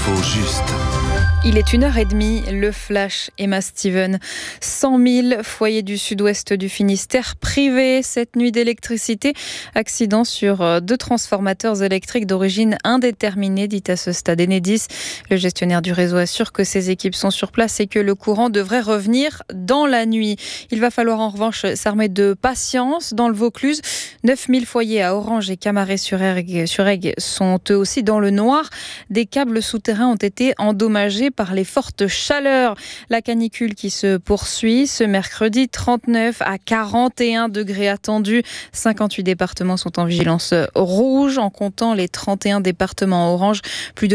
L'info juste. Il est 1h30, le flash Emma Steven. 100 000 foyers du sud-ouest du Finistère privés cette nuit d'électricité. Accident sur 2 transformateurs électriques d'origine indéterminée, dit à ce stade Enedis. Le gestionnaire du réseau assure que ses équipes sont sur place et que le courant devrait revenir dans la nuit. Il va falloir en revanche s'armer de patience. Dans le Vaucluse, 9 000 foyers à Orange et Camaret-sur-Aigue sont eux aussi dans le noir. Des câbles souterrains ont été endommagés par les fortes chaleurs. La canicule qui se poursuit ce mercredi, 39 à 41 degrés attendus. 58 départements sont en vigilance rouge en comptant les 31 départements orange. Plus de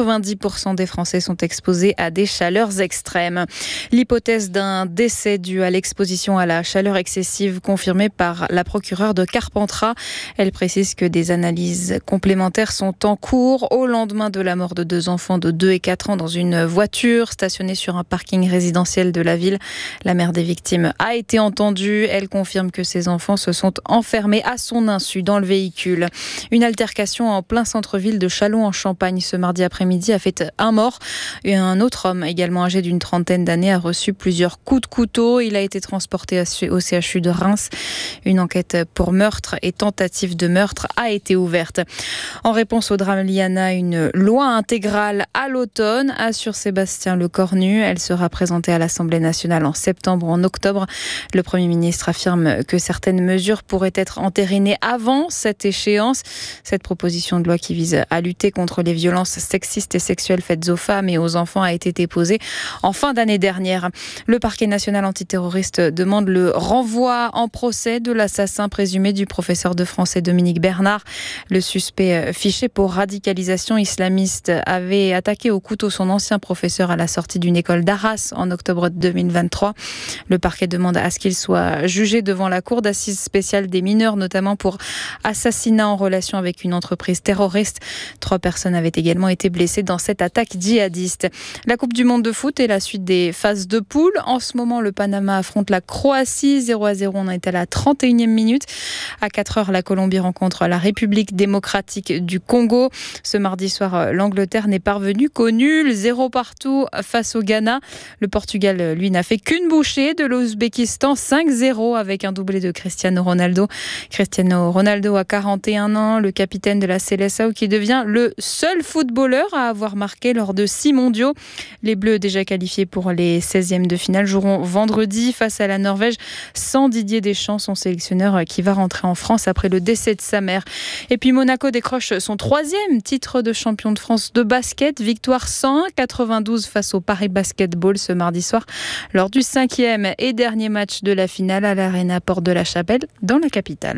90% des Français sont exposés à des chaleurs extrêmes. L'hypothèse d'un décès dû à l'exposition à la chaleur excessive confirmée par la procureure de Carpentras. Elle précise que des analyses complémentaires sont en cours au lendemain de la mort de 2 enfants de 2 et 4 ans dans une voiture stationnée sur un parking résidentiel de la ville. La mère des victimes a été entendue. Elle confirme que ses enfants se sont enfermés à son insu dans le véhicule. Une altercation en plein centre-ville de Châlons-en-Champagne ce mardi après-midi a fait un mort. Et un autre homme, également âgé d'une trentaine d'années, a reçu plusieurs coups de couteau. Il a été transporté au CHU de Reims. Une enquête pour meurtre et tentative de meurtre a été ouverte. En réponse au drame Liana, une loi intégrale à l'automne, assure Sébastien Lecornu. Elle sera présentée à l'Assemblée nationale en septembre ou en octobre. Le Premier ministre affirme que certaines mesures pourraient être entérinées avant cette échéance. Cette proposition de loi qui vise à lutter contre les violences sexistes et sexuelles faites aux femmes et aux enfants a été déposée en fin d'année dernière. Le parquet national antiterroriste demande le renvoi en procès de l'assassin présumé du professeur de français Dominique Bernard. Le suspect fiché pour radicalisation islamiste avait attaqué au couteau son ancien professeur à la sortie d'une école d'Arras en octobre 2023. Le parquet demande à ce qu'il soit jugé devant la cour d'assises spéciale des mineurs, notamment pour assassinat en relation avec une entreprise terroriste. 3 personnes avaient également été blessées dans cette attaque djihadiste. La Coupe du monde de foot est la suite des phases de poule. En ce moment, le Panama affronte la Croatie. 0-0, on est à la 31e minute. À 4h, la Colombie rencontre la République démocratique du Congo. Ce mardi soir, l'Angleterre n'est parvenue qu'au nul, 0 partout face au Ghana. Le Portugal, lui, n'a fait qu'une bouchée de l'Ouzbékistan, 5-0 avec un doublé de Cristiano Ronaldo. Cristiano Ronaldo a 41 ans, le capitaine de la Seleção qui devient le seul footballeur à avoir marqué lors de 6 mondiaux. Les Bleus, déjà qualifiés pour les 16e de finale, joueront vendredi face à la Norvège sans Didier Deschamps, son sélectionneur qui va rentrer en France après le décès de sa mère. Et puis Monaco décroche son 3e titre de champion de France de basket, victoire 101-92 face au Paris Basketball ce mardi soir lors du 5e et dernier match de la finale à l'Arena Porte de la Chapelle dans la capitale.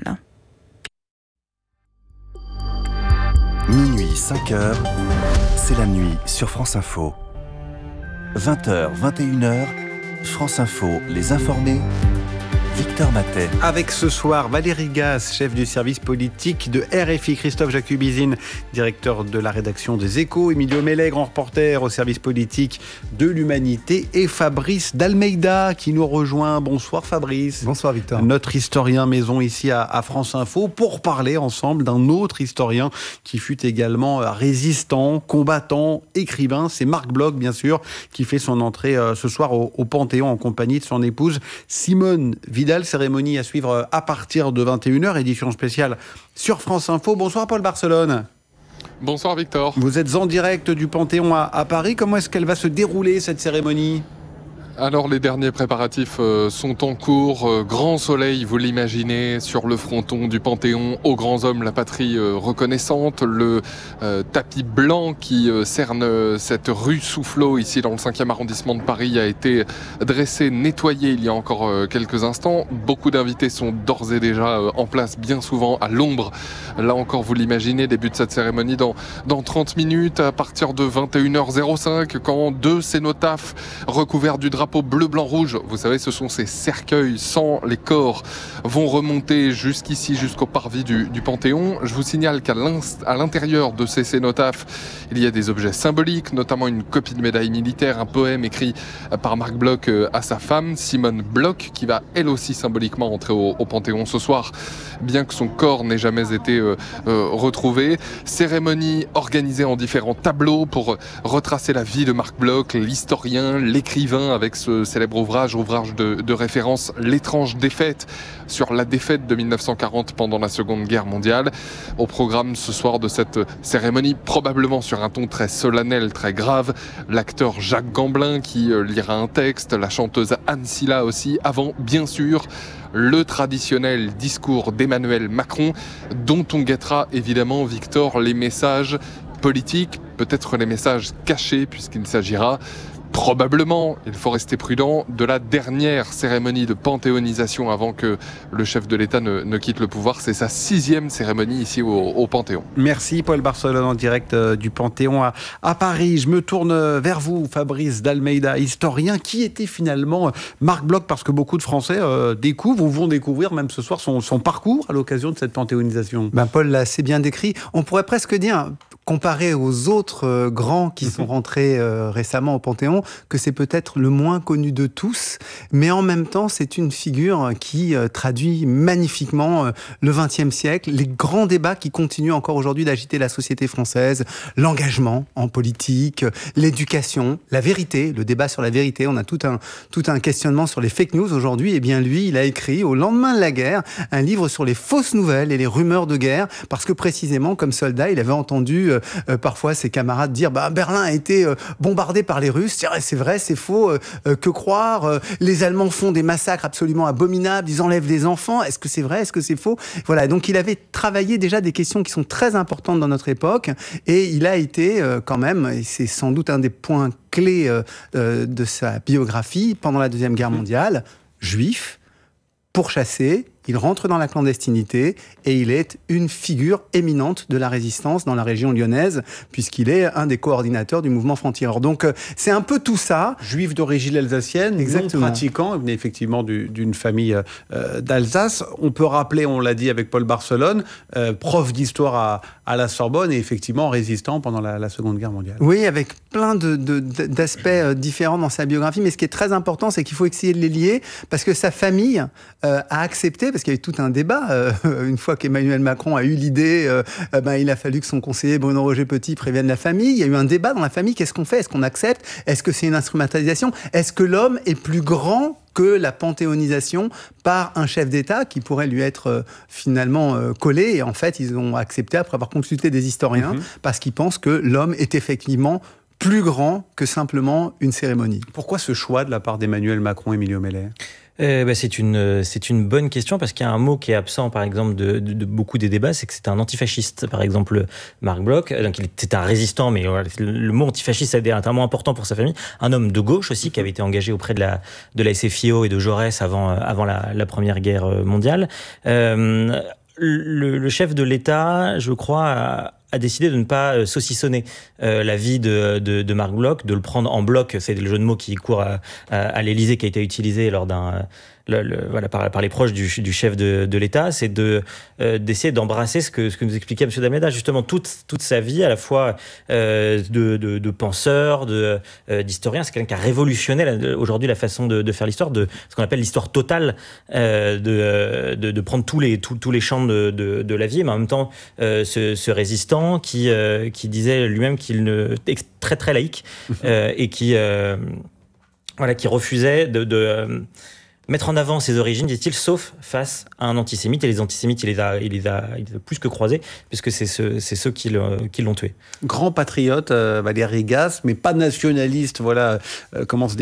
Minuit, 5h, c'est la nuit sur France Info. 20h, 21h, France Info, les informés. Victor Matet. Avec ce soir Valérie Gasse, chef du service politique de RFI, Christophe Jacubizine, directeur de la rédaction des Échos, Emilio Mellet, grand reporter au service politique de l'Humanité, et Fabrice d'Almeida qui nous rejoint. Bonsoir Fabrice. Bonsoir Victor. Notre historien maison ici à France Info pour parler ensemble d'un autre historien qui fut également résistant, combattant, écrivain. C'est Marc Bloch bien sûr qui fait son entrée ce soir au Panthéon en compagnie de son épouse Simone Vidal. Cérémonie à suivre à partir de 21h, édition spéciale sur France Info. Bonsoir Paul Barcelone. Bonsoir Victor. Vous êtes en direct du Panthéon à Paris. Comment est-ce qu'elle va se dérouler cette cérémonie ? Alors les derniers préparatifs sont en cours. Grand soleil, vous l'imaginez, sur le fronton du Panthéon, aux grands hommes, la patrie reconnaissante. Le tapis blanc qui cerne cette rue Soufflot, ici dans le 5e arrondissement de Paris, a été dressé, nettoyé il y a encore quelques instants. Beaucoup d'invités sont d'ores et déjà en place, bien souvent à l'ombre. Là encore, vous l'imaginez, début de cette cérémonie dans 30 minutes, à partir de 21h05, quand 2 cénotaphes recouverts du drap drapeau bleu, blanc, rouge, vous savez, ce sont ces cercueils sans les corps, vont remonter jusqu'ici, jusqu'au parvis du Panthéon. Je vous signale qu'à l'intérieur de ces cénotaphes, il y a des objets symboliques, notamment une copie de médaille militaire, un poème écrit par Marc Bloch à sa femme, Simone Bloch, qui va elle aussi symboliquement entrer au Panthéon ce soir, bien que son corps n'ait jamais été retrouvé. Cérémonie organisée en différents tableaux pour retracer la vie de Marc Bloch, l'historien, l'écrivain, avec ce célèbre ouvrage de référence, L'étrange défaite, sur la défaite de 1940 pendant la Seconde Guerre mondiale. Au programme ce soir de cette cérémonie, probablement sur un ton très solennel, très grave, l'acteur Jacques Gamblin qui lira un texte, la chanteuse Anne Silla aussi, avant bien sûr le traditionnel discours d'Emmanuel Macron, dont on guettera évidemment, Victor, les messages politiques, peut-être les messages cachés, puisqu'il s'agira probablement, il faut rester prudent, de la dernière cérémonie de panthéonisation avant que le chef de l'État ne quitte le pouvoir. C'est sa 6e cérémonie ici au Panthéon. Merci Paul Barcelone en direct du Panthéon à Paris. Je me tourne vers vous, Fabrice d'Almeida, historien. Qui était finalement Marc Bloch? Parce que beaucoup de Français découvrent ou vont découvrir même ce soir son parcours à l'occasion de cette panthéonisation. Paul l'a assez bien décrit. On pourrait presque dire, comparé aux autres grands qui sont rentrés récemment au Panthéon, que c'est peut-être le moins connu de tous, mais en même temps, c'est une figure qui traduit magnifiquement le XXe siècle, les grands débats qui continuent encore aujourd'hui d'agiter la société française, l'engagement en politique, l'éducation, la vérité, le débat sur la vérité. On a tout un questionnement sur les fake news aujourd'hui. Et bien lui, il a écrit au lendemain de la guerre un livre sur les fausses nouvelles et les rumeurs de guerre, parce que précisément, comme soldat, il avait entendu parfois ses camarades dire Berlin a été bombardé par les Russes. C'est vrai, c'est faux, que croire, les Allemands font des massacres absolument abominables, ils enlèvent des enfants, est-ce que c'est vrai, est-ce que c'est faux? Voilà, donc il avait travaillé déjà des questions qui sont très importantes dans notre époque, et il a été quand même, et c'est sans doute un des points clés de sa biographie, pendant la Deuxième Guerre mondiale, juif, pourchassé, il rentre dans la clandestinité et il est une figure éminente de la résistance dans la région lyonnaise, puisqu'il est un des coordinateurs du mouvement franc-tireur. Donc c'est un peu tout ça. Juif d'origine alsacienne, non pratiquant, il venait effectivement d'une famille d'Alsace. On peut rappeler, on l'a dit avec Paul Barcelone, prof d'histoire à la Sorbonne et effectivement résistant pendant la Seconde Guerre mondiale. Oui, avec plein d'aspects différents dans sa biographie, mais ce qui est très important, c'est qu'il faut essayer de les lier, parce que sa famille a accepté, parce qu'il y a eu tout un débat. Une fois qu'Emmanuel Macron a eu l'idée, il a fallu que son conseiller Bruno Roger Petit prévienne la famille. Il y a eu un débat dans la famille. Qu'est-ce qu'on fait? Est-ce qu'on accepte? Est-ce que c'est une instrumentalisation? Est-ce que l'homme est plus grand que la panthéonisation par un chef d'État qui pourrait lui être finalement collé? Et en fait, ils ont accepté après avoir consulté des historiens, parce qu'ils pensent que l'homme est effectivement plus grand que simplement une cérémonie. Pourquoi ce choix de la part d'Emmanuel Macron et Émilio Meller? C'est une bonne question, parce qu'il y a un mot qui est absent, par exemple, de beaucoup des débats, c'est que c'était un antifasciste. Par exemple, Marc Bloch, donc il était un résistant, mais voilà, le mot antifasciste est un mot important pour sa famille. Un homme de gauche aussi, qui avait été engagé auprès de la SFIO et de Jaurès avant la Première Guerre mondiale. Le chef de l'État, je crois, a décidé de ne pas saucissonner la vie de Marc Bloch, de le prendre en bloc. C'est le jeu de mots qui court à l'Élysée, qui a été utilisé lors par les proches du chef de l'État, c'est d'essayer d'embrasser ce que nous expliquait M. d'Almeida, justement toute sa vie, à la fois de penseur, d'historien. C'est quelqu'un qui a révolutionné aujourd'hui la façon de faire l'histoire, de ce qu'on appelle l'histoire totale, de prendre tous les champs de la vie, mais en même temps ce résistant qui disait lui-même qu'il était très très laïque et qui refusait de mettre en avant ses origines, dit-il, sauf face à un antisémite. Et les antisémites, il les a plus que croisés, puisque c'est ceux qui l'ont tué. Grand patriote, Valérie Gasse, mais pas nationaliste. Voilà comment se